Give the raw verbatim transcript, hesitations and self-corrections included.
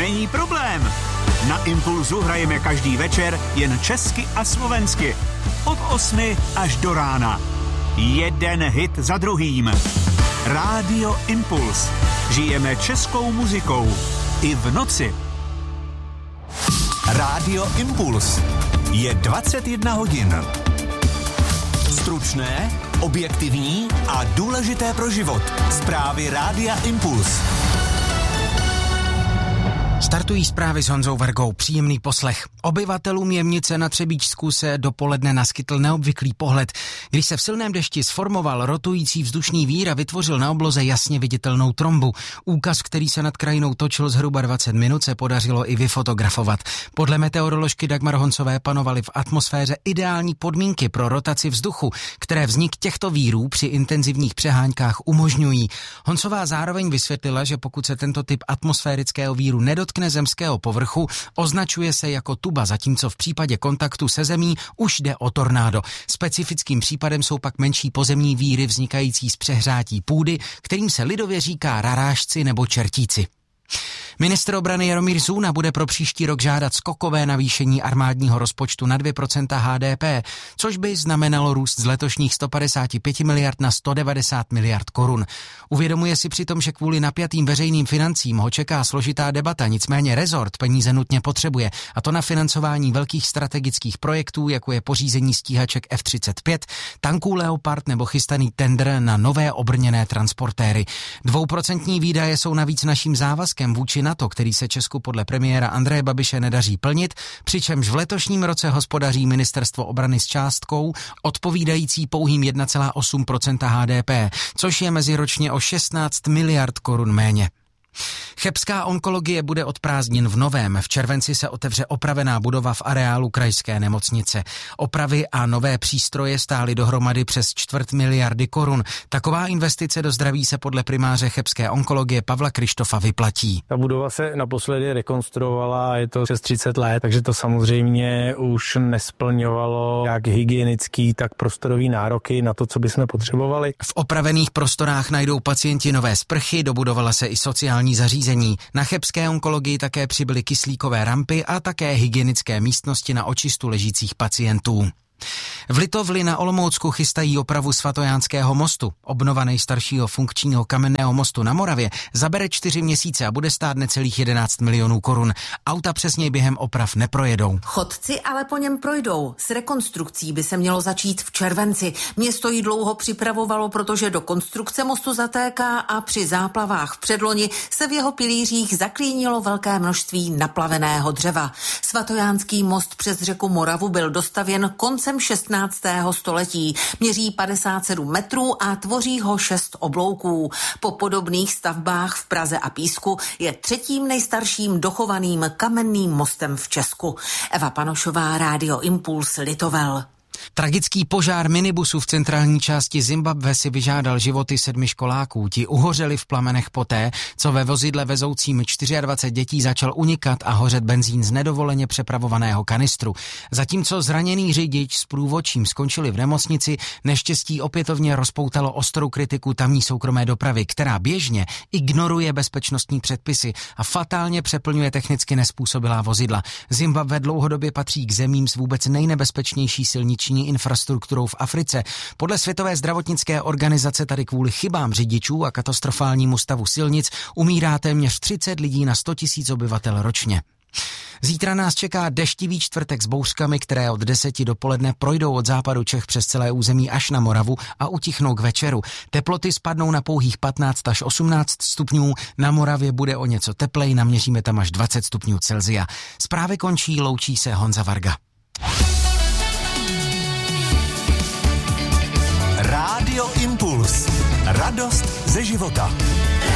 Není problém. Na Impulzu hrajeme každý večer jen česky a slovensky. Od osmi až do rána. Jeden hit za druhým. Rádio Impuls. Žijeme českou muzikou. I v noci. Rádio Impuls. Je dvacet jedna hodin. Stručné, objektivní a důležité pro život. Zprávy Rádia Impuls. Startují zprávy s Honzou Vergou. Příjemný poslech. Obyvatelům Jemnice na Třebíčsku se dopoledne naskytl neobvyklý pohled. Když se v silném dešti sformoval rotující vzdušný vír a vytvořil na obloze jasně viditelnou trombu. Úkaz, který se nad krajinou točil zhruba dvacet minut, se podařilo i vyfotografovat. Podle meteoroložky Dagmar Honcové panovaly v atmosféře ideální podmínky pro rotaci vzduchu, které vznik těchto vírů při intenzivních přeháňkách umožňují. Honcová zároveň vysvětlila, že pokud se tento typ atmosférického víru nedotkne zemského povrchu, označuje se jako tuba, zatímco v případě kontaktu se zemí už jde o tornádo. Specifickým případem jsou pak menší pozemní víry vznikající z přehřátí půdy, kterým se lidově říká rarážci nebo čertíci. Ministr obrany Jaromír Zůna bude pro příští rok žádat skokové navýšení armádního rozpočtu na dvě procenta H D P, což by znamenalo růst z letošních sto padesát pět miliard na sto devadesát miliard korun. Uvědomuje si přitom, že kvůli napjatým veřejným financím ho čeká složitá debata, nicméně rezort peníze nutně potřebuje, a to na financování velkých strategických projektů, jako je pořízení stíhaček F třicet pět, tanků Leopard nebo chystaný tendr na nové obrněné transportéry. Dvouprocentní výdaje jsou navíc naším závazkem vůči NATO, který se Česku podle premiéra Andreje Babiše nedaří plnit, přičemž v letošním roce hospodaří ministerstvo obrany s částkou odpovídající pouhým jedna celá osm procenta H D P, což je meziročně o šestnáct miliard korun méně. Chebská onkologie bude od prázdnin v Novém. V červenci se otevře opravená budova v areálu krajské nemocnice. Opravy a nové přístroje stály dohromady přes čtvrt miliardy korun. Taková investice do zdraví se podle primáře chebské onkologie Pavla Krištofa vyplatí. Ta budova se naposledy rekonstruovala, je to přes třicet let, takže to samozřejmě už nesplňovalo jak hygienický, tak prostorový nároky na to, co bychom potřebovali. V opravených prostorách najdou pacienti nové sprchy, dobudovala se i sociální zařízení. Na chebské onkologii také přibyly kyslíkové rampy a také hygienické místnosti na očistu ležících pacientů. V Litovli na Olomoucku chystají opravu Svatojánského mostu. Obnova nejstaršího funkčního kamenného mostu na Moravě zabere čtyři měsíce a bude stát necelých jedenáct milionů korun. Auta přes něj během oprav neprojedou. Chodci ale po něm projdou. S rekonstrukcí by se mělo začít v červenci. Město ji dlouho připravovalo, protože do konstrukce mostu zatéká a při záplavách v předloni se v jeho pilířích zaklínilo velké množství naplaveného dřeva. Svatojánský most přes řeku Moravu byl dostavěn koncem šestnáctého století. Měří padesát sedm metrů a tvoří ho šest oblouků. Po podobných stavbách v Praze a Písku je třetím nejstarším dochovaným kamenným mostem v Česku. Eva Panošová, Rádio Impuls, Litovel. Tragický požár minibusu v centrální části Zimbabwe si vyžádal životy sedmi školáků. Ti uhořeli v plamenech poté, co ve vozidle vezoucím dvacet čtyři dětí začal unikat a hořet benzín z nedovoleně přepravovaného kanistru. Zatímco zraněný řidič s průvodčím skončili v nemocnici, neštěstí opětovně rozpoutalo ostrou kritiku tamní soukromé dopravy, která běžně ignoruje bezpečnostní předpisy a fatálně přeplňuje technicky nezpůsobilá vozidla. Zimbabwe dlouhodobě patří k zemím s vůbec nejnebezpečnější silniční infrastrukturou v Africe. Podle Světové zdravotnické organizace tady kvůli chybám řidičů a katastrofálnímu stavu silnic umírá téměř třicet lidí na sto tisíc obyvatel ročně. Zítra nás čeká deštivý čtvrtek s bouřkami, které od deseti dopoledne projdou od západu Čech přes celé území až na Moravu a utichnou k večeru. Teploty spadnou na pouhých patnáct až osmnáct stupňů, na Moravě bude o něco teplej, naměříme tam až dvacet stupňů Celsia. Zprávy končí, loučí se Honza Varga. Rádio Impuls. Radost ze života.